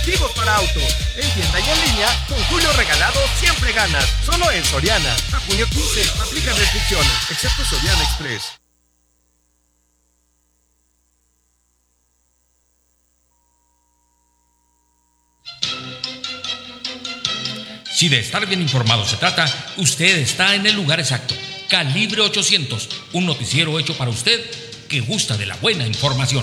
exclusivos para autos. En tienda y en línea, con Julio Regalado siempre ganas. Solo en Soriana. A junio 15, aplica restricciones, excepto Soriana Express. Si de estar bien informado se trata, usted está en el lugar exacto. Calibre 800, un noticiero hecho para usted que gusta de la buena información.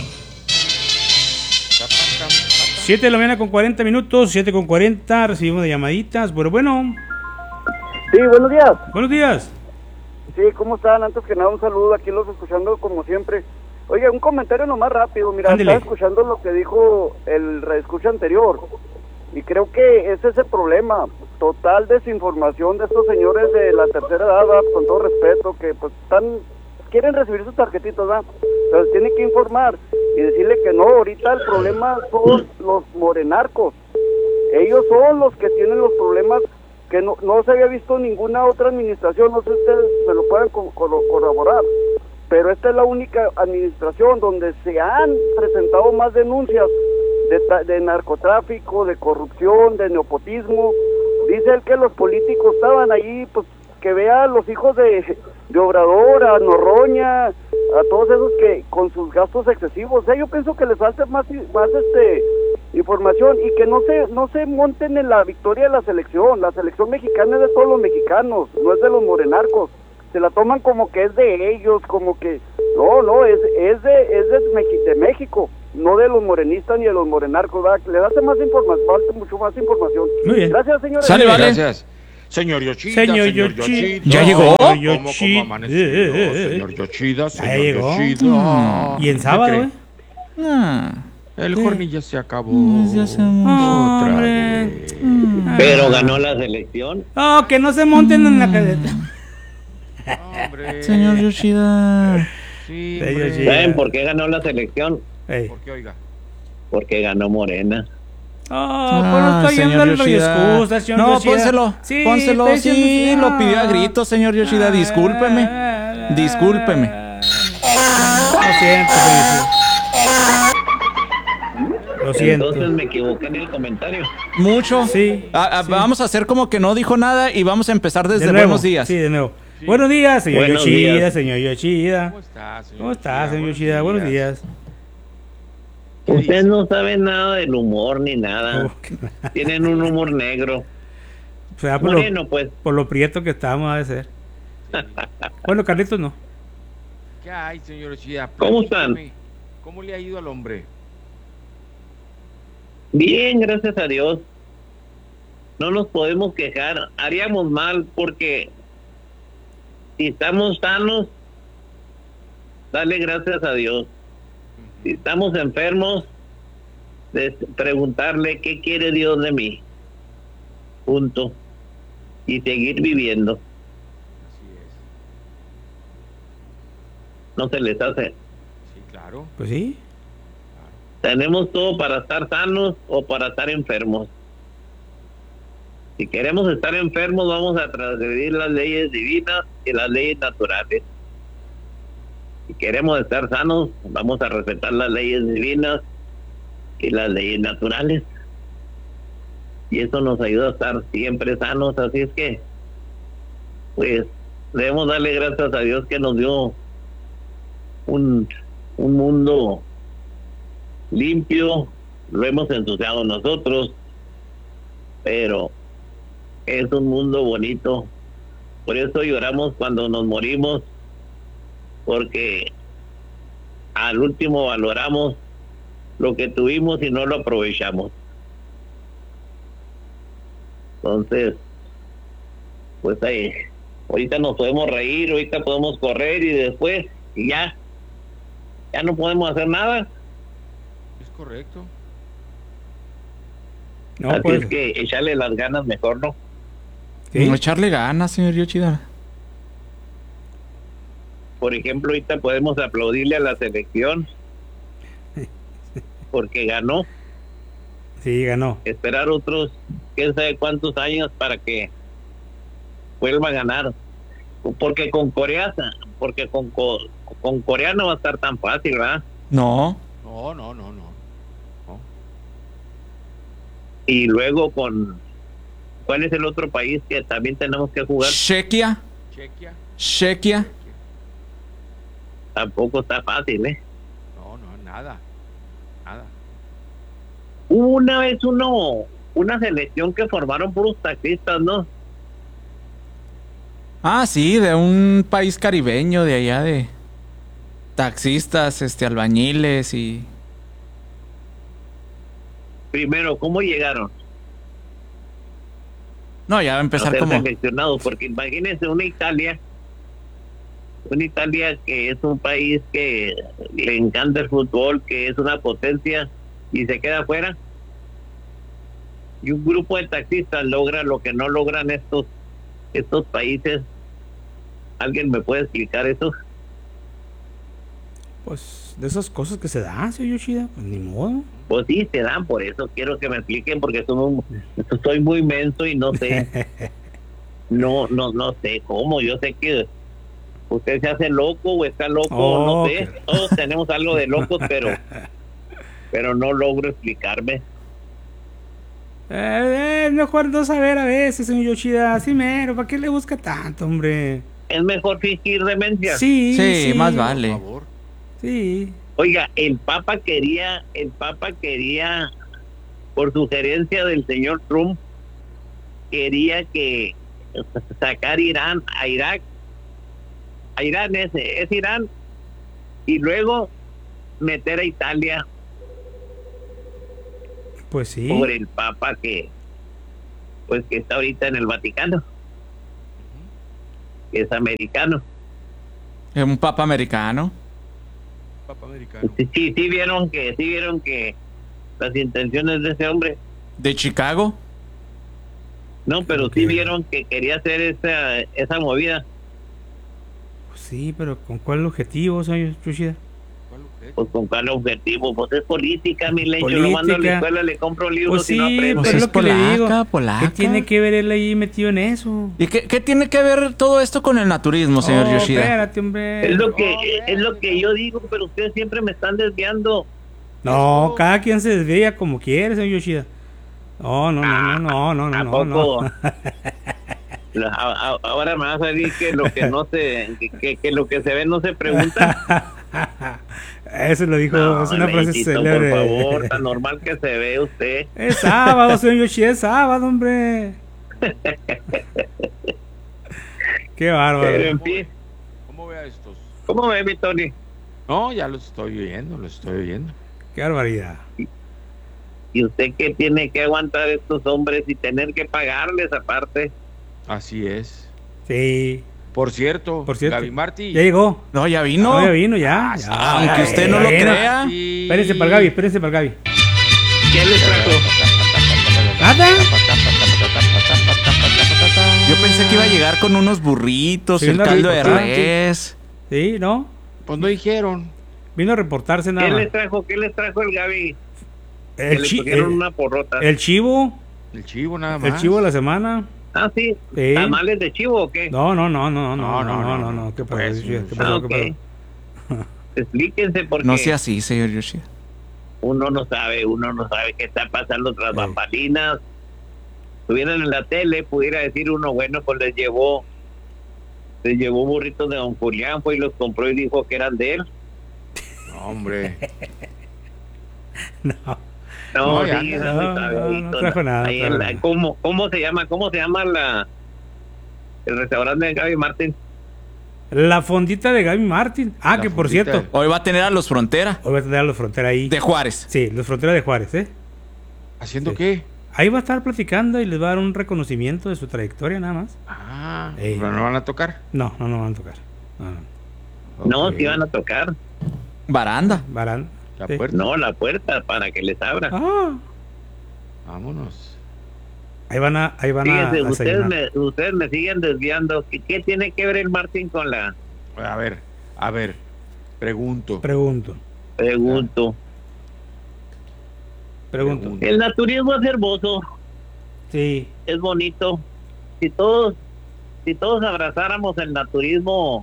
7 de la mañana con 40 minutos, 7 con 40, recibimos de llamaditas, bueno. Sí, buenos días. Buenos días. Sí, ¿cómo están? Antes que nada, un saludo, aquí los escuchando como siempre. Oye, un comentario nomás rápido, mira, Ándele. Estaba escuchando lo que dijo el reescucha anterior, y creo que ese es el problema, total desinformación de estos señores de la tercera edad, ¿verdad? Con todo respeto, que pues quieren recibir sus tarjetitas, ¿verdad? Pero se tienen que informar y decirle que no, ahorita el problema son los morenarcos, ellos son los que tienen los problemas que no se había visto ninguna otra administración, no sé si ustedes me lo pueden corroborar, pero esta es la única administración donde se han presentado más denuncias de narcotráfico, de corrupción, de nepotismo. Dice él que los políticos estaban allí, pues que vea a los hijos de Obrador, a Noroña, a todos esos que con sus gastos excesivos. O sea, yo pienso que les falta más información y que no se monten en la victoria de la selección. La selección mexicana es de todos los mexicanos, no es de los morenarcos. Se la toman como que es de ellos, como que no, es de México, no de los morenistas ni de los morenarcos, ¿verdad? Le das más información, falta mucho más información. Muy bien. Gracias, señores. Sale, vale. Gracias. Señor Yoshida, Señor Yoshida. ¿Ya llegó? ¿Cómo amaneció, señor Yoshida? Ya llegó. Yoshida. Y en sábado, ¿Qué ¿eh? cree? El hornillo ya se acabó. Ya se acabó. Otra Hombre. vez. Pero ganó la selección. Oh, que no se monten en la cadeta. Hombre. Señor Yoshida. Sí, Señor hombre. Yoshida. ¿Saben por qué ganó la selección? Ey. ¿Por qué, oiga? Porque ganó Morena. Oh, pues no estoy yendo al excusa, señor No, Yoshida. pónselo. Sí, Pónselo. estoy Sí, diciendo- lo pidió a gritos, señor Yoshida. Discúlpeme. Discúlpeme. Lo siento, señor. Lo siento. Entonces me equivoqué en el comentario. Mucho. Sí, sí. Vamos a hacer como que no dijo nada y vamos a empezar desde De nuevo. buenos días. Sí, de nuevo. Buenos días, señor Buenos Yoshida, días. señor Yoshida. ¿Cómo está, señor? ¿Cómo está, señor Yoshida? Buenos días. Ustedes no saben nada del humor ni nada. Oh, Tienen un humor negro. o sea, por Moreno, lo, pues. por lo prieto que estamos, ha de ser. Bueno, Carlitos no. ¿Qué hay, señor Yoshida? ¿Cómo están? Platíqueme, ¿Cómo le ha ido al hombre? Bien, gracias a Dios. No nos podemos quejar. Haríamos mal porque si estamos sanos, dale gracias a Dios. Si estamos enfermos, preguntarle qué quiere Dios de mí. Punto. Y seguir viviendo. Así es. No se les hace. Sí, claro. Pues sí. Tenemos todo para estar sanos o para estar enfermos. Si queremos estar enfermos, vamos a transgredir las leyes divinas y las leyes naturales. Si queremos estar sanos, vamos a respetar las leyes divinas y las leyes naturales. Y eso nos ayuda a estar siempre sanos. Así es que, pues, debemos darle gracias a Dios que nos dio un mundo limpio. Lo hemos ensuciado nosotros, pero es un mundo bonito. Por eso lloramos cuando nos morimos, porque al último valoramos lo que tuvimos y no lo aprovechamos. Entonces, pues ahí, ahorita nos podemos reír, ahorita podemos correr y después y ya no podemos hacer nada. Es correcto. No, Así pues. es que echarle las ganas mejor, ¿no? Sí. No echarle ganas, señor Yoshida. Por ejemplo, ahorita podemos aplaudirle a la selección porque ganó. Sí, ganó. Esperar otros quién sabe cuántos años para que vuelva a ganar, porque con Corea no va a estar tan fácil, ¿verdad? No. No. Y luego ¿cuál es el otro país que también tenemos que jugar? Chequia. Chequia. Tampoco está fácil, ¿eh? No, nada. Hubo una vez una selección que formaron puros taxistas, ¿no? Ah, sí, de un país caribeño de allá de taxistas, albañiles y... Primero, ¿cómo llegaron? No, ya va a A empezar ser como... seleccionados, porque imagínense una Italia que es un país que le encanta el fútbol, que es una potencia y se queda afuera. Y un grupo de taxistas logra lo que no logran estos países. ¿Alguien me puede explicar eso? Pues de esas cosas que se dan, señor Yoshida, pues ni modo. Pues sí, se dan, por eso quiero que me expliquen, porque soy muy menso y no sé. No sé cómo. Yo sé que usted se hace loco o está loco, no sé. Todos tenemos algo de locos, pero no logro explicarme. Mejor no saber a veces, señor Yoshida. Así mero, ¿para qué le busca tanto, hombre? Es mejor fingir demencia. Sí, más Por vale. favor. Sí. Oiga, el Papa quería, por sugerencia del señor Trump, quería que sacar Irán a Irak. A Irán es Irán, y luego meter a Italia Pues sí. por el Papa que está ahorita en el Vaticano, que es americano. Es un papa americano. Papa americano. Sí vieron que las intenciones de ese hombre. ¿De Chicago? No, pero sí vieron que quería hacer esa movida. Pues sí, pero ¿con cuál objetivo, señor Yoshida? ¿Cuál objeto? Pues con cuál objetivo, pues es política, mi leño. Política. Lo mando a la escuela, le compro libros Pues y no sí, aprende. pues es lo que le digo. polaca. ¿Qué tiene que ver él ahí metido en eso? ¿Y qué tiene que ver todo esto con el naturismo, señor Yoshida? Espérate, hombre. Es lo que yo digo, pero ustedes siempre me están desviando. No, cada quien se desvía como quiere, señor Yoshida. No. ¿A poco? Ahora me va a salir que lo que no se, que lo que se ve no se pregunta. Eso lo dijo, No, es una frase Leitito, célebre. por favor, tan normal que se ve usted. Es sábado, señor Yoshida, es sábado, hombre. Qué Pero bárbaro. en fin, ¿Cómo ve a estos? ¿cómo ve mi Tony? No, ya los estoy oyendo. Qué barbaridad. ¿Y usted qué tiene que aguantar estos hombres y tener que pagarles aparte? Así es. Sí. Por cierto, Gaby Martí. Ya llegó. No, ya vino. No, ya vino, ya. Aunque usted no lo vino. crea. Sí. Espérense para el Gaby. ¿Qué les trajo? ¿Nada? Yo pensé que iba a llegar con unos burritos, Sí, el una caldo de rica. res. Sí, ¿no? Pues no dijeron. Vino a reportarse nada ¿Qué más. les trajo el Gaby? Que El, le chi- pusieron el- una porrota. el chivo. El chivo nada más. El chivo de la semana. Ah, sí. Sí. ¿Tamales de chivo o qué? No. No. ¿Qué pasó? Pues, ¿Qué Ah, pasó? ok. ¿Qué pasó? Explíquense porque No sea así, señor Yoshida. uno no sabe qué está pasando tras Sí. bambalinas. Estuvieran en la tele, pudiera decir uno, bueno, pues les llevó burritos de don Julián, fue y los compró y dijo que eran de él. No, hombre. No. No, No, ya sí, no, eso no, muy sabe, no Víctor. trajo nada, Ahí trajo en la- nada. ¿Cómo se llama el restaurante de Gaby Martín? La fondita de Gaby Martín. Ah, La que por fondita. cierto, Hoy va a tener a los Frontera hoy va a tener a los Frontera ahí. de Juárez. Sí, los Frontera de Juárez, ¿eh? ¿Haciendo Sí. qué? Ahí va a estar platicando y les va a dar un reconocimiento de su trayectoria nada más. Ah, Ey. pero no van a tocar. No van a tocar. No. No, Ok. sí van a tocar. Baranda. Barán. La Sí. puerta. No, la puerta para que les abra. Ah, Vámonos. ahí van a Fíjense, desayunar. ustedes me siguen desviando. ¿Qué tiene que ver el Martín con la A ver. Pregunto. Pregunto. pregunto? El naturismo es hermoso, Sí. es bonito. Si todos abrazáramos el naturismo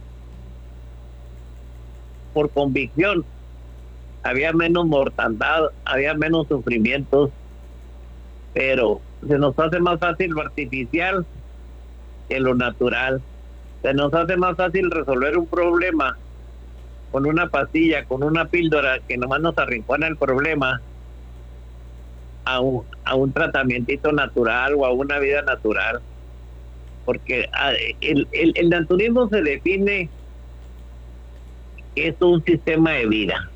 por convicción, había menos mortandad, había menos sufrimientos. pero se nos hace más fácil lo artificial que lo natural. Se nos hace más fácil resolver un problema con una pastilla, con una píldora que nomás nos arrincona el problema, a un tratamiento natural o a una vida natural. Porque el naturismo se define que es un sistema de vida.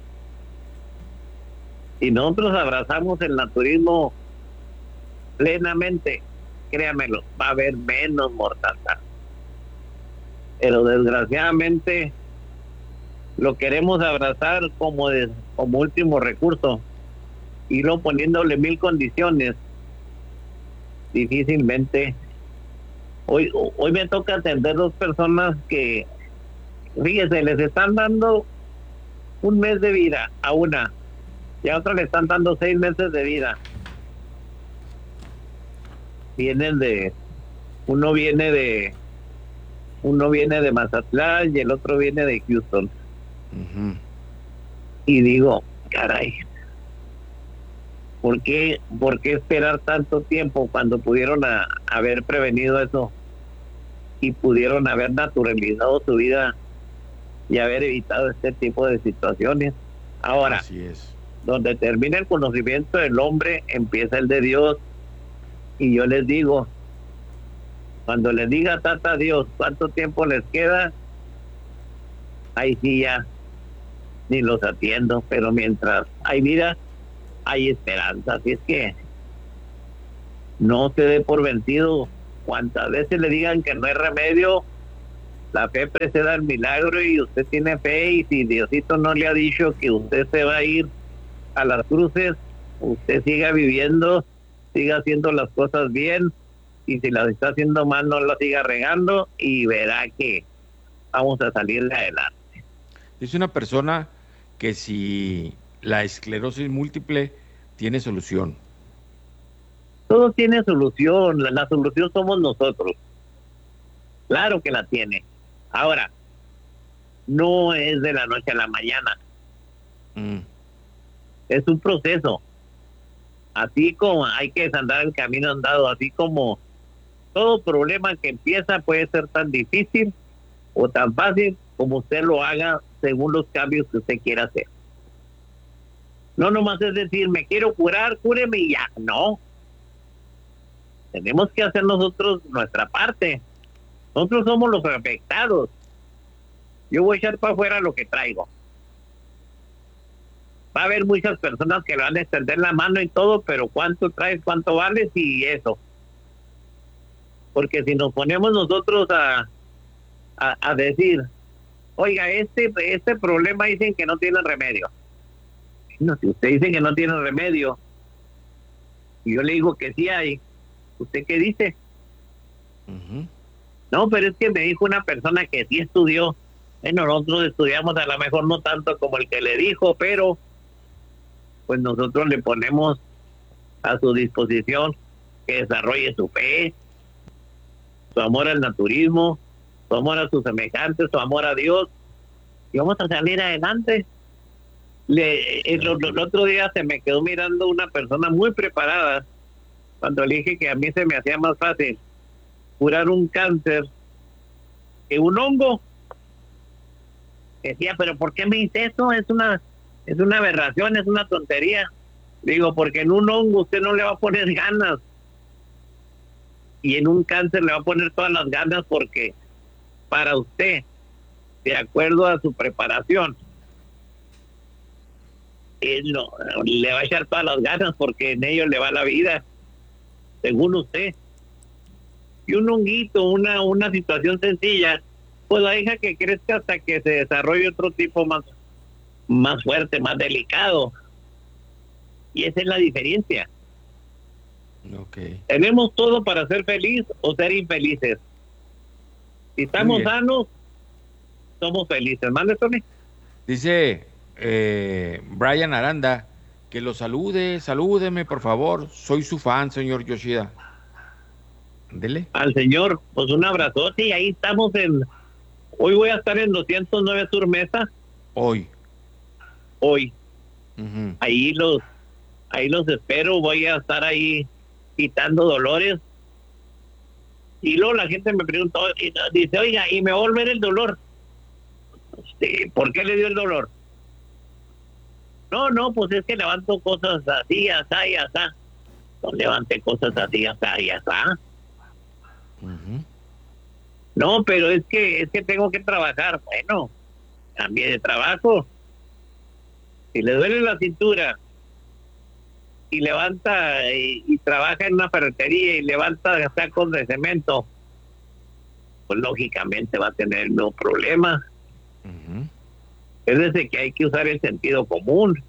Si nosotros abrazamos el naturismo plenamente, créamelo, va a haber menos mortandad. Pero desgraciadamente lo queremos abrazar como último recurso, y luego poniéndole 1000 condiciones. Difícilmente. Hoy me toca atender 2 personas que, fíjese, les están dando 1 mes de vida a una, y a otra le están dando 6 meses de vida. Uno viene de Mazatlán y el otro viene de Houston. Ujú. Y digo, caray, ¿por qué esperar tanto tiempo cuando pudieron haber prevenido eso y pudieron haber naturalizado su vida y haber evitado este tipo de situaciones? Ahora, Así es. donde termina el conocimiento del hombre, empieza el de Dios. Y yo les digo, cuando les diga tata Dios cuánto tiempo les queda, ahí sí ya ni los atiendo, pero mientras hay vida, hay esperanza. Así es que no se dé por vencido. Cuantas veces le digan que no hay remedio, la fe precede al milagro, y usted tiene fe, y si Diosito no le ha dicho que usted se va a ir a las cruces, usted siga viviendo, siga haciendo las cosas bien, y si las está haciendo mal, no las siga regando, y verá que vamos a salir de adelante. Dice una persona que si la esclerosis múltiple tiene solución. Todo tiene solución, la solución somos nosotros. Claro que la tiene. Ahora, no es de la noche a la mañana. Es un proceso. Así como hay que andar el camino andado, así como todo problema que empieza puede ser tan difícil o tan fácil como usted lo haga según los cambios que usted quiera hacer. No nomás es decir, me quiero curar, cúreme y ya. No. Tenemos que hacer nosotros nuestra parte. Nosotros somos los afectados. Yo voy a echar para afuera lo que traigo. Va a haber muchas personas que le van a extender la mano y todo, pero ¿cuánto traes? ¿Cuánto vales? Y eso. Porque si nos ponemos nosotros a decir, oiga, este problema dicen que no tiene remedio. No, si usted dice que no tiene remedio, y yo le digo que sí hay, ¿usted qué dice? Ujú. No, pero es que me dijo una persona que sí estudió. Bueno, nosotros estudiamos a lo mejor no tanto como el que le dijo, pero pues nosotros le ponemos a su disposición que desarrolle su fe, su amor al naturismo, su amor a sus semejantes, su amor a Dios, y vamos a salir adelante. El otro día se me quedó mirando una persona muy preparada cuando le dije que a mí se me hacía más fácil curar un cáncer que un hongo. Decía, pero ¿por qué me dice eso? Es una aberración, es una tontería. Digo, porque en un hongo usted no le va a poner ganas, y en un cáncer le va a poner todas las ganas, porque para usted, de acuerdo a su preparación, le va a echar todas las ganas, porque en ello le va la vida, según usted. Y un honguito, una situación sencilla, pues la deja que crezca hasta que se desarrolle otro tipo más fuerte, más delicado. Y esa es la diferencia. Okay. Tenemos todo para ser feliz o ser infelices. Si estamos sanos, somos felices. ¿Mande, Tony? Dice Brian Aranda que lo salúdeme por favor, soy su fan, señor Yoshida. Dele. Al señor, pues un abrazote, y ahí estamos hoy voy a estar en 209 Sur Mesa. Hoy. Uh-huh. Ujú. Ahí los espero, voy a estar ahí quitando dolores. Y luego la gente me preguntó, dice, oiga, ¿y me va a volver el dolor? ¿Por qué le dio el dolor? No, pues es que levanto cosas así, asá y asá. No levante cosas así, asá y asá. No, pero es que tengo que trabajar. Bueno, cambie de trabajo. Si le duele la cintura y levanta y trabaja en una ferretería y levanta sacos de cemento, pues lógicamente va a tener el mismo problema. Es desde que hay que usar el sentido común.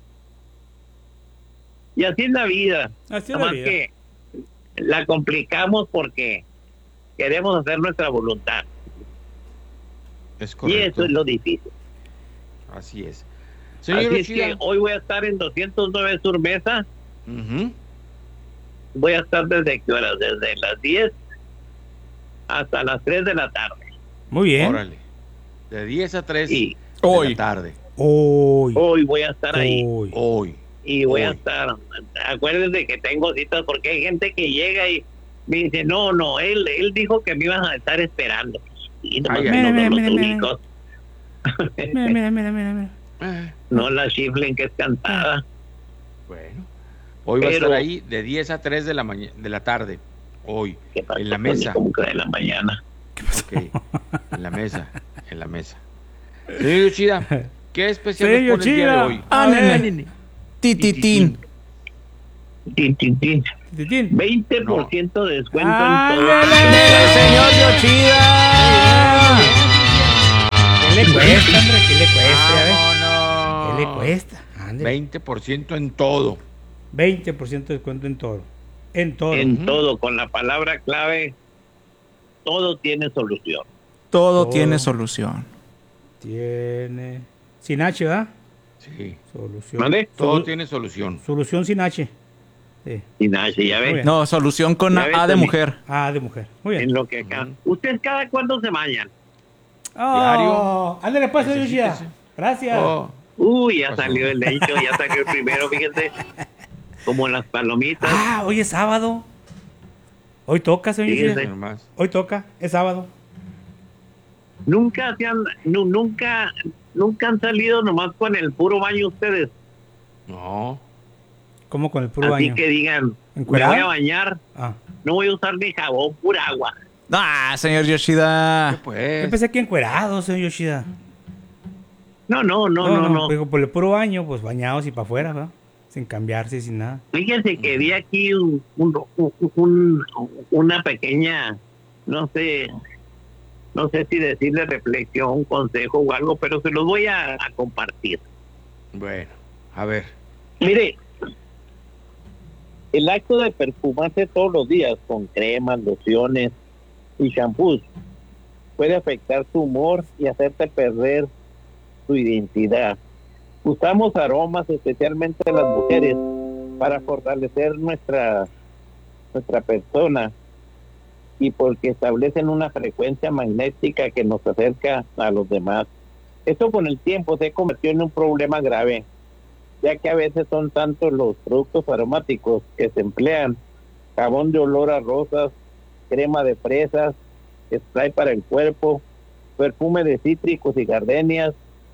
Y así es la vida. Así es Nada la más vida. que la complicamos porque queremos hacer nuestra voluntad. Es Y correcto. eso es lo difícil. Así es. Señor Así es Yoshida. que hoy voy a estar en 209 Sur Mesa. Ujú. Voy a estar desde qué horas, desde las 10 hasta las 3 de la tarde. Muy bien. Órale. De 10 a 3 Y de Hoy. la tarde. Hoy. hoy voy a estar ahí. Hoy. Y voy a Hoy. estar, acuérdense que tengo citas porque hay gente que llega y me dice, no, él dijo que me iban a estar esperando. Y nomás Ay, ay. no son Mira, los mira, mira. únicos. Mira. No la chiflen que es cantada. Bueno. Hoy va a Pero- estar ahí de 10 a 3 de la tarde. Hoy. ¿Qué pasó, En la Tony? mesa. Como que de la mañana. Ok. En la mesa. En la mesa. Señor Yoshida, ¿qué especial Señor nos pone el día de Yoshida. hoy? A ver. Nene. Tititín. Tin, tin, tin. Titín. 20% de descuento ¡Ándale! en todo. ¡Ándele, señor Yoshida! ¿Qué le cuesta, hombre? ¿Qué le cuesta? A ver. ¡Vámonos! ¿Qué le cuesta? Ándale. 20% en todo. 20% de descuento en todo. En todo. En todo, con la palabra clave, todo tiene solución. Todo Todo. tiene solución. Tiene. Sin H, ¿verdad? Sí. Solución. ¿Vale? Todo tiene solución. Solución sin H. Sí. Y nada, si ya Muy ves, bien. No, solución con Ya ves, A de Tony. mujer. Ah, de mujer. Muy bien. en lo que acá. ¿Ustedes cada cuándo se bañan? Oh, ándale, pues, señor Yoshida. Necesítese. Gracias. Oh, Uy, ya Pasó. salió el hecho, ya salió el primero, fíjense. Como las palomitas. Ah, hoy es sábado. Hoy toca, señor Fíjese. Yoshida. nomás. Hoy toca, es sábado. Nunca han salido nomás con el puro baño ustedes. No. Como con el puro Así baño. que digan, me ¿Encuerado? voy a bañar, Ah. no voy a usar ni jabón, pura agua. Ah, señor Yoshida. ¿Qué Yo pues? pensé que encuerado, señor Yoshida. No. Digo, por el puro baño, pues bañados y para afuera, ¿verdad? Sin cambiarse, sin nada. Fíjense que vi aquí una pequeña, no sé si decirle reflexión, consejo o algo, pero se los voy a compartir. Bueno, a ver. Mire, el acto de perfumarse todos los días con cremas, lociones y shampoos puede afectar tu humor y hacerte perder tu identidad. Usamos aromas, especialmente las mujeres, para fortalecer nuestra persona y porque establecen una frecuencia magnética que nos acerca a los demás. Esto con el tiempo se convirtió en un problema grave, ya que a veces son tantos los productos aromáticos que se emplean: jabón de olor a rosas, crema de fresas, spray para el cuerpo, perfume de cítricos y gardenias,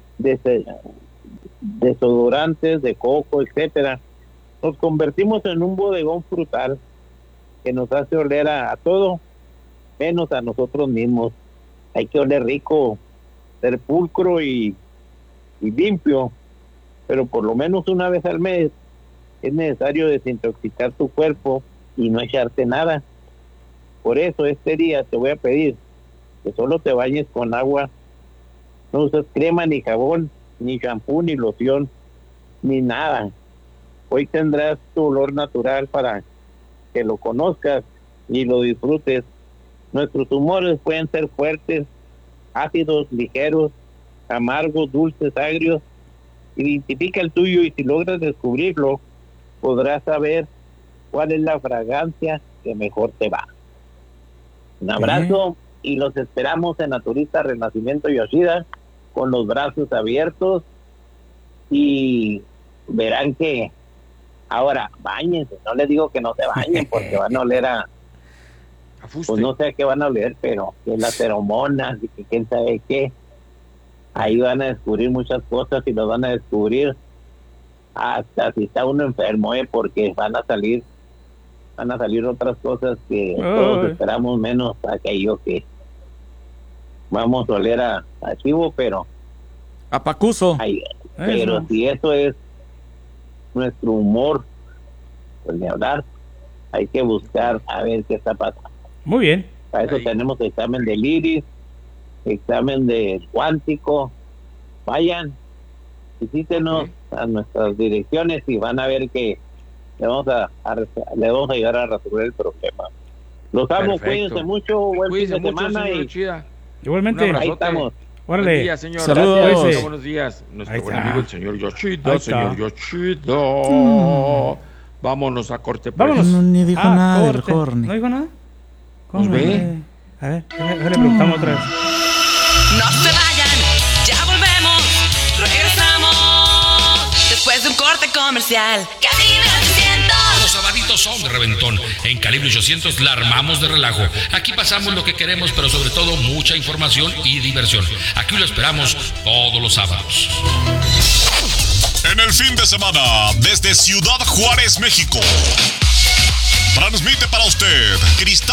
desodorantes de coco, etcétera. Nos convertimos en un bodegón frutal que nos hace oler a todo menos a nosotros mismos. Hay que oler rico, ser pulcro y limpio, pero por lo menos una vez al mes es necesario desintoxicar tu cuerpo y no echarte nada. Por eso este día te voy a pedir que solo te bañes con agua, no uses crema ni jabón, ni shampoo, ni loción, ni nada. Hoy tendrás tu olor natural para que lo conozcas y lo disfrutes. Nuestros humores pueden ser fuertes, ácidos, ligeros, amargos, dulces, agrios. Identifica el tuyo y si logras descubrirlo, podrás saber cuál es la fragancia que mejor te va. Un abrazo y los esperamos en Naturista Renacimiento Yoshida con los brazos abiertos y verán que Ahora, báñense, no les digo que no se bañen porque van a oler a Fuste. pues no sé a qué van a oler, pero que las feromonas y que quién sabe qué. Ahí van a descubrir muchas cosas y lo van a descubrir hasta si está uno enfermo, porque van a salir otras cosas que todos esperamos, menos aquello que vamos a oler a chivo, pero A Pacuso. pero si eso es nuestro humor, pues de hablar, hay que buscar a ver qué está pasando. Muy bien. Para eso tenemos examen del iris, examen de cuántico. Vayan, visítenos a nuestras direcciones y van a ver que le vamos a ayudar a resolver el problema. Los amo, cuídense mucho, buen fin de semana y igualmente. Un ahí estamos. Órale. Buen día, señor. Saludos. Gracias. Buenos días. Nuestro buen amigo el señor Yoshida. Ahí está. Señor Yoshida. Vámonos a corte. Pues. Vámonos. No, ni dijo nada del corte. Horny. ¿No dijo nada? Pues ve. A ver, le preguntamos otra vez. No se vayan, ya volvemos, regresamos después de un corte comercial. Calibre 800. Los sabaditos son de reventón. En Calibre 800 la armamos de relajo. Aquí pasamos lo que queremos, pero sobre todo mucha información y diversión. Aquí lo esperamos todos los sábados. En el fin de semana, desde Ciudad Juárez, México, transmite para usted Cristal